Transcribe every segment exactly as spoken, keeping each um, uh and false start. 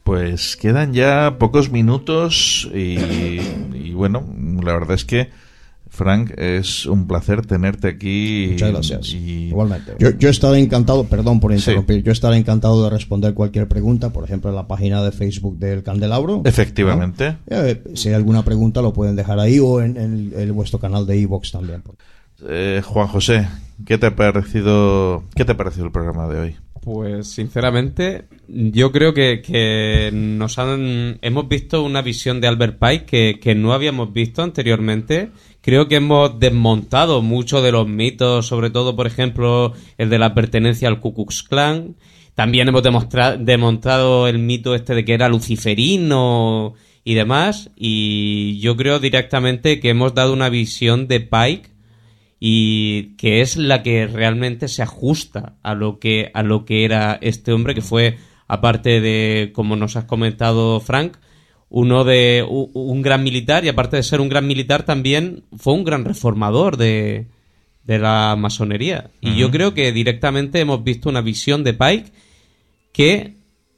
Pues quedan ya pocos minutos y, y bueno, la verdad es que, Frank, es un placer tenerte aquí. Muchas gracias. Y... Igualmente. Yo, yo estaré encantado, perdón por interrumpir, Sí. yo estaré encantado de responder cualquier pregunta, por ejemplo, en la página de Facebook del Candelabro. Efectivamente. ¿No? Eh, si hay alguna pregunta lo pueden dejar ahí o en, en, en vuestro canal de iVoox también. Eh, Juan José, ¿qué te ha parecido, qué te ha parecido el programa de hoy? Pues sinceramente, yo creo que, que nos han hemos visto una visión de Albert Pike que, que no habíamos visto anteriormente. Creo que hemos desmontado muchos de los mitos, sobre todo, por ejemplo, el de la pertenencia al Ku Klux Klan. También hemos demostra- desmontado el mito este de que era luciferino y demás. Y yo creo directamente que hemos dado una visión de Pike y que es la que realmente se ajusta a lo que a lo que era este hombre, que fue, aparte de, como nos has comentado, Frank, uno de un, un gran militar, y aparte de ser un gran militar también fue un gran reformador de, de la masonería. Y uh-huh. yo creo que directamente hemos visto una visión de Pike que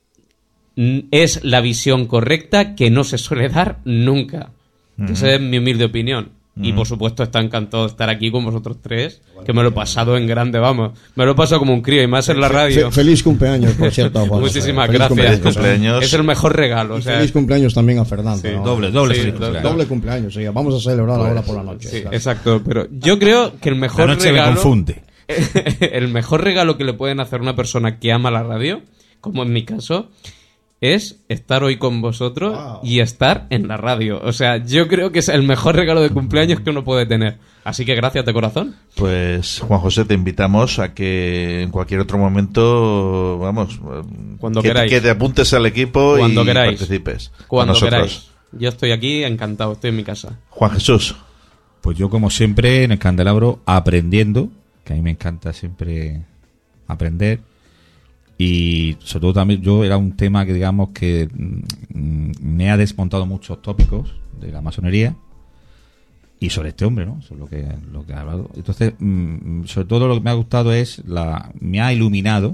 es la visión correcta, que no se suele dar nunca. Uh-huh. Esa es mi humilde opinión. Y por supuesto está encantado de estar aquí con vosotros tres, que me lo he pasado en grande, vamos. Me lo he pasado como un crío y más en la radio. Fe- feliz cumpleaños, por cierto, Juan. Muchísimas feliz gracias. Cumpleaños. cumpleaños. Es el mejor regalo. Y o sea, feliz cumpleaños también a Fernando. Sí, ¿no? Doble, doble Sí, feliz doble, cumpleaños. Doble cumpleaños, sí. Vamos a celebrar Pues, ahora por la noche. sí, Claro. exacto. Pero yo creo que el mejor La noche regalo... me confunde. el mejor regalo que le pueden hacer a una persona que ama la radio, como en mi caso, es estar hoy con vosotros wow. y estar en la radio. O sea, yo creo que es el mejor regalo de cumpleaños que uno puede tener. Así que gracias de corazón. Pues, Juan José, te invitamos a que en cualquier otro momento, vamos, cuando que, queráis. que te apuntes al equipo cuando y queráis. participes. Cuando con nosotros. queráis. Yo estoy aquí encantado, estoy en mi casa. Juan Jesús. Pues yo, como siempre, en el Candelabro, aprendiendo, que a mí me encanta siempre aprender. Y sobre todo también yo era un tema que digamos que mm, me ha desmontado muchos tópicos de la masonería y sobre este hombre, ¿no? Sobre lo que, lo que ha hablado. Entonces, mm, sobre todo lo que me ha gustado es la me ha iluminado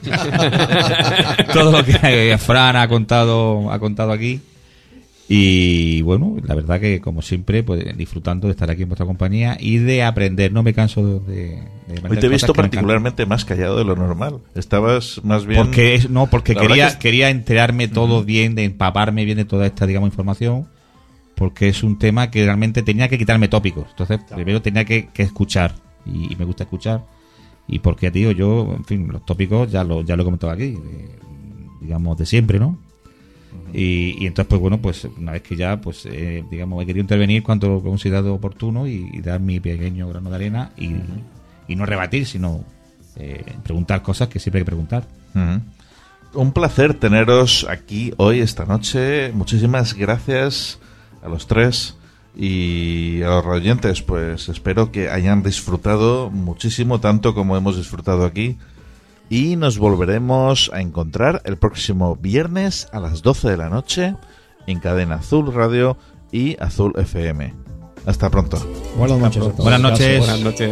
todo lo que Fran ha contado ha contado aquí. Y bueno, la verdad que como siempre, pues disfrutando de estar aquí en vuestra compañía y de aprender. No me canso de, de Hoy te he visto particularmente más callado de lo normal. Estabas más bien... Porque es, no, porque La quería verdad que es- quería enterarme todo Ujú. bien, de empaparme bien de toda esta, digamos, información, porque es un tema que realmente tenía que quitarme tópicos. Entonces, primero tenía que, que escuchar, y, y me gusta escuchar. Y porque, tío, yo, en fin, los tópicos ya lo, ya lo he comentado aquí, de- digamos, de siempre, ¿no? Y, y entonces, pues bueno, pues una vez que ya, pues eh, digamos, he querido intervenir cuando lo he considerado oportuno y, y dar mi pequeño grano de arena y, uh-huh. y no rebatir, sino eh, preguntar cosas que siempre hay que preguntar. Uh-huh. Un placer teneros aquí hoy, esta noche. Muchísimas gracias a los tres y a los oyentes. Pues espero que hayan disfrutado muchísimo, tanto como hemos disfrutado aquí. Y nos volveremos a encontrar el próximo viernes a las doce de la noche en Cadena Azul Radio y Azul F M. Hasta pronto. Buenas noches a todos. Buenas noches. Buenas noches.